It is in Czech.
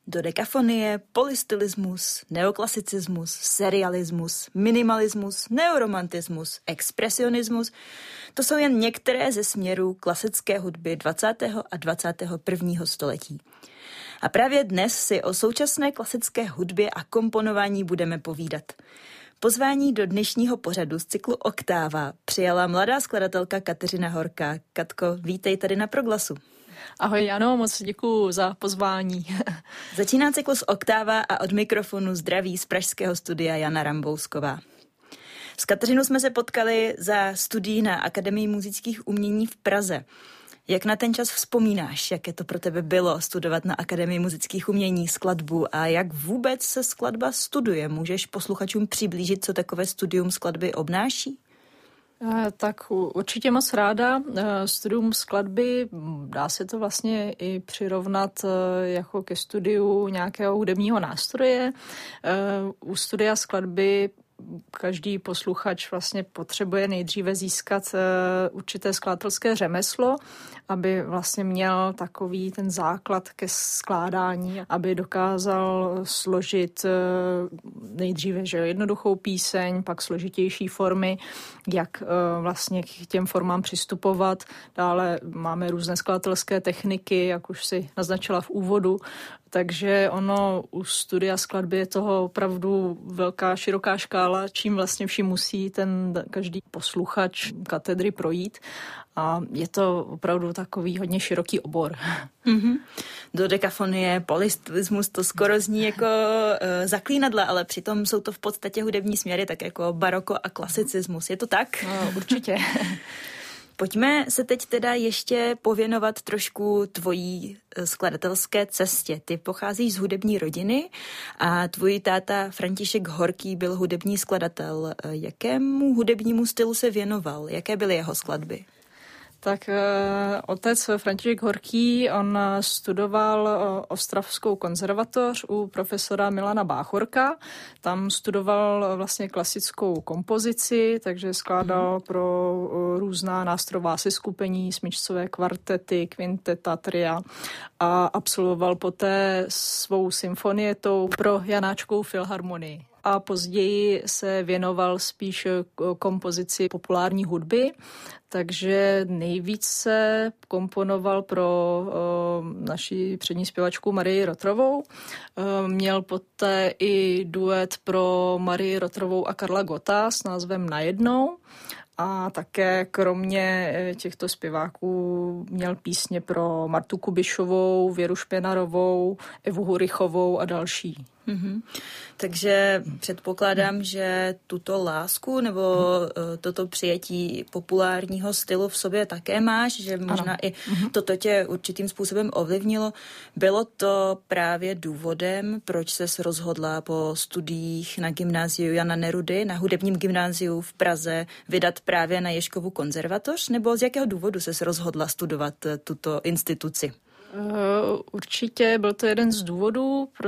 Dodekafonie, polystylismus, neoklasicismus, serialismus, minimalismus, neoromantismus, expresionismus. To jsou jen některé ze směrů klasické hudby 20. a 21. století. A právě dnes si o současné klasické hudbě a komponování budeme povídat. Pozvání do dnešního pořadu z cyklu Oktáva přijala mladá skladatelka Kateřina Horká. Katko, vítej tady na Proglasu. Ahoj Jano, moc děkuju za pozvání. Začíná cyklus Oktáva a od mikrofonu zdraví z pražského studia Jana Rambousková. S Kateřinou jsme se potkali za studií na Akademii múzických umění v Praze. Jak na ten čas vzpomínáš, jaké to pro tebe bylo studovat na Akademii múzických umění skladbu a jak vůbec se skladba studuje? Můžeš posluchačům přiblížit, co takové studium skladby obnáší? Tak určitě moc ráda. Studium skladby, dá se to vlastně i přirovnat jako ke studiu nějakého hudebního nástroje. U studia skladby každý posluchač vlastně potřebuje nejdříve získat určité skladatelské řemeslo, aby vlastně měl takový ten základ ke skládání, aby dokázal složit nejdříve jednoduchou píseň, pak složitější formy, jak vlastně k těm formám přistupovat. Dále máme různé skladatelské techniky, jak už si naznačila v úvodu, takže ono u studia skladby je toho opravdu velká, široká škála, čím vlastně vším musí ten každý posluchač katedry projít. A je to opravdu takový hodně široký obor. Mm-hmm. Dodekafonie, polystylismus, to skoro zní jako zaklínadla, ale přitom jsou to v podstatě hudební směry, tak jako baroko a klasicismus. Je to tak? No, určitě. Pojďme se teď teda ještě pověnovat trošku tvojí skladatelské cestě. Ty pocházíš z hudební rodiny a tvůj táta František Horký byl hudební skladatel. Jakému hudebnímu stylu se věnoval? Jaké byly jeho skladby? Tak otec František Horký, on studoval Ostravskou konzervatoř u profesora Milana Báchorka. Tam studoval vlastně klasickou kompozici, takže skládal pro různá nástrojová seskupení, smyčcové kvartety, kvinteta, tria a absolvoval poté svou symfonietou pro Janáčkovou filharmonii. A později se věnoval spíš kompozici populární hudby, takže nejvíce komponoval pro naši přední zpěvačku Marii Rotrovou. Měl poté i duet pro Marii Rotrovou a Karla Gotta s názvem Najednou. A také kromě těchto zpěváků měl písně pro Martu Kubišovou, Věru Špěnarovou, Evu Hurichovou a další. Mm-hmm. Takže předpokládám, že tuto lásku nebo toto přijetí populárního stylu v sobě také máš, že možná i toto tě určitým způsobem ovlivnilo. Bylo to právě důvodem, proč ses rozhodla po studiích na gymnáziu Jana Nerudy, na hudebním gymnáziu v Praze, vydat právě na Ježkovu konzervatoř, nebo z jakého důvodu ses rozhodla studovat tuto instituci? Určitě byl to jeden z důvodů,